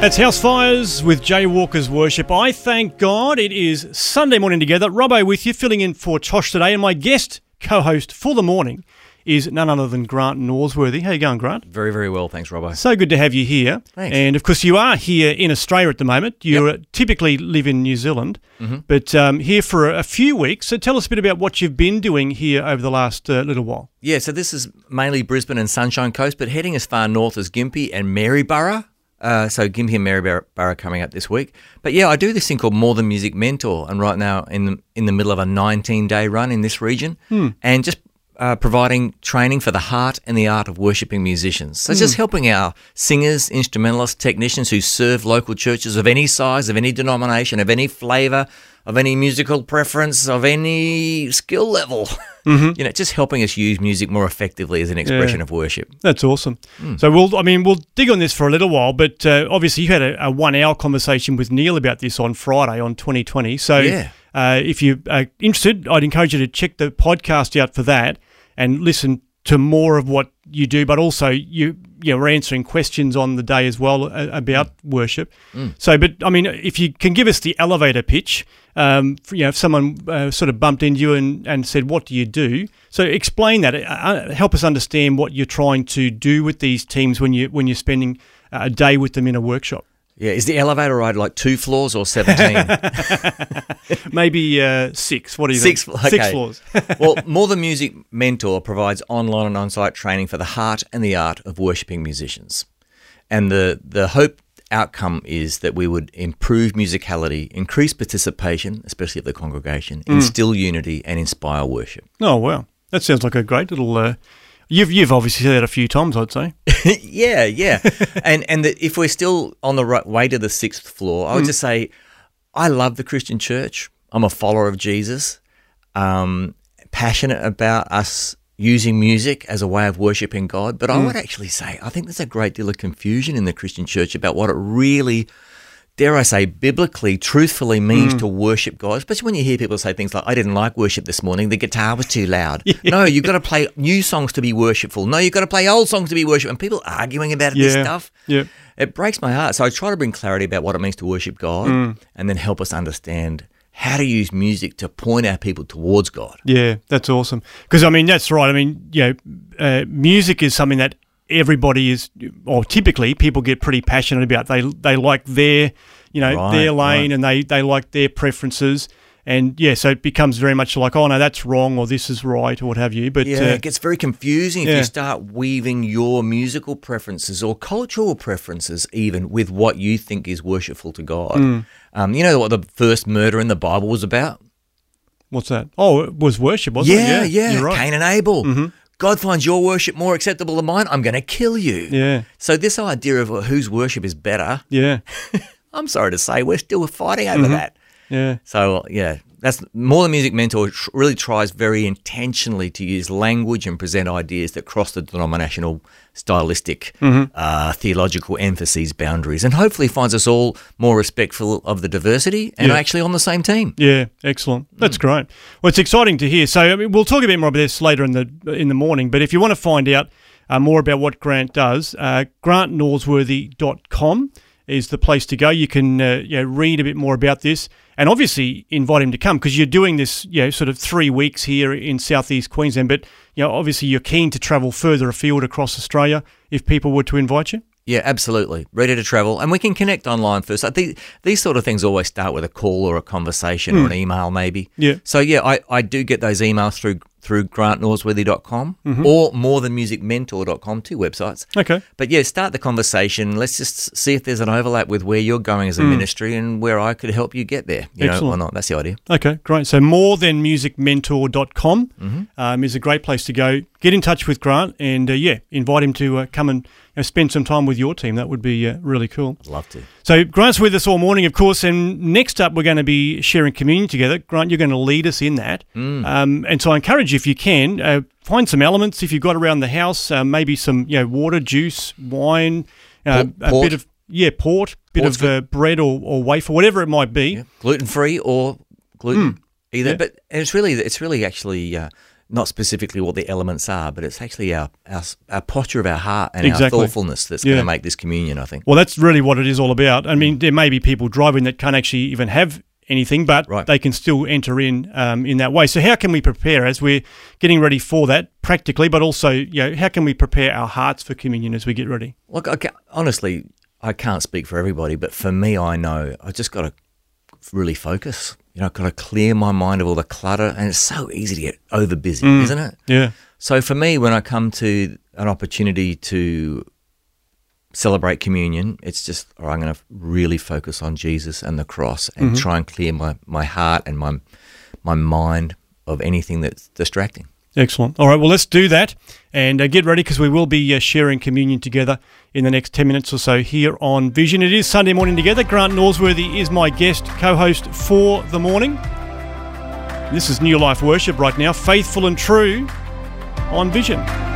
That's House Fires with Jay Walker's Worship. I thank God it is Sunday morning together. Robbo with you, filling in for Tosh today. And my guest co-host for the morning is none other than Grant Norsworthy. How you going, Grant? Very, very well. Thanks, Robbo. So good to have you here. Thanks. And, of course, you are here in Australia at the moment. You typically live in New Zealand, but here for a few weeks. So tell us a bit about what you've been doing here over the last little while. Yeah, so this is mainly Brisbane and Sunshine Coast, but heading as far north as Gympie and Maryborough. So Gympie and Maryborough coming up this week. But yeah, I do this thing called More Than Music Mentor, and right now in the middle of a 19-day run in this region, and just providing training for the heart and the art of worshipping musicians. So just helping our singers, instrumentalists, technicians who serve local churches of any size, of any denomination, of any flavour, of any musical preference, of any skill level. You know, just helping us use music more effectively as an expression of worship. That's awesome. So we'll dig on this for a little while, but obviously you had a 1 hour conversation with Neil about this on Friday on 2020. So if you're interested, I'd encourage you to check the podcast out for that and listen to more of what you do, but also you're answering questions on the day as well about worship. So, but I mean, if you can give us the elevator pitch, if someone sort of bumped into you and said, "What do you do?" So, explain that. Help us understand what you're trying to do with these teams when you're spending a day with them in a workshop. Yeah, is the elevator ride like 2 floors or 17? Maybe 6. What do you think? 6 floors. Well, More Than Music Mentor provides online and on-site training for the heart and the art of worshipping musicians. And the hope outcome is that we would improve musicality, increase participation, especially of the congregation, instill unity and inspire worship. Oh, wow. That sounds like a great little... You've obviously said that a few times, I'd say. Yeah. And if we're still on the right way to the 6th floor, I would just say, I love the Christian church. I'm a follower of Jesus, passionate about us using music as a way of worshipping God. But I would actually say, I think there's a great deal of confusion in the Christian church about what it really, dare I say, biblically, truthfully means to worship God, especially when you hear people say things like, I didn't like worship this morning, the guitar was too loud. No, you've got to play new songs to be worshipful. No, you've got to play old songs to be worshipful. And people arguing about this stuff. Yeah. It breaks my heart. So I try to bring clarity about what it means to worship God and then help us understand how to use music to point our people towards God. Yeah, that's awesome. Because, I mean, that's right. I mean, music is something that everybody is, or typically people get pretty passionate about. They like their, their lane, and they like their preferences. And so it becomes very much like, oh no, that's wrong, or this is right, or what have you. But it gets very confusing if you start weaving your musical preferences or cultural preferences even with what you think is worshipful to God. You know what the first murder in the Bible was about? What's that? Oh, it was worship, wasn't it? Yeah. You're right. Cain and Abel. God finds your worship more acceptable than mine, I'm going to kill you. Yeah. So this idea of whose worship is better, I'm sorry to say, we're still fighting over that. Yeah. So, that's More Than Music Mentor really tries very intentionally to use language and present ideas that cross the denominational, stylistic, theological emphases boundaries, and hopefully finds us all more respectful of the diversity and actually on the same team. Yeah, excellent. That's great. Well, it's exciting to hear. So, I mean, we'll talk a bit more about this later in the morning, but if you want to find out more about what Grant does, grantnorsworthy.com is the place to go. You can read a bit more about this, and obviously invite him to come, because you're doing this sort of 3 weeks here in southeast Queensland, but obviously you're keen to travel further afield across Australia if people were to invite you. Yeah, absolutely. Ready to travel. And we can connect online first. These sort of things always start with a call or a conversation or an email maybe. Yeah. So, I do get those emails through grantnorsworthy.com or morethanmusicmentor.com, 2 websites. Okay. But, start the conversation. Let's just see if there's an overlap with where you're going as a ministry and where I could help you get there, or not. That's the idea. Okay, great. So morethanmusicmentor.com is a great place to go. Get in touch with Grant and, invite him to come and spend some time with your team. That would be really cool. I'd love to. So Grant's with us all morning, of course, and next up we're going to be sharing communion together. Grant, you're going to lead us in that. And so I encourage you, if you can, find some elements if you've got around the house, maybe some water, juice, wine, a bit of port, bit of bread or wafer, whatever it might be. Yeah. Gluten-free or gluten, either. Yeah. But it's really actually not specifically what the elements are, but it's actually our posture of our heart and our thoughtfulness that's going to make this communion, I think. Well, that's really what it is all about. I mean, there may be people driving that can't actually even have anything, but they can still enter in that way. So how can we prepare as we're getting ready for that practically, but also, how can we prepare our hearts for communion as we get ready? Look, honestly, I can't speak for everybody, but for me, I know I just got to really focus. I've got to clear my mind of all the clutter, and it's so easy to get over busy, isn't it? Yeah. So for me, when I come to an opportunity to celebrate communion, it's just, I'm going to really focus on Jesus and the cross and try and clear my heart and my mind of anything that's distracting. Excellent. All right, well, let's do that and get ready, because we will be sharing communion together in the next 10 minutes or so here on Vision. It is Sunday Morning Together. Grant Norsworthy is my guest, co-host for the morning. This is New Life Worship right now, faithful and true on Vision.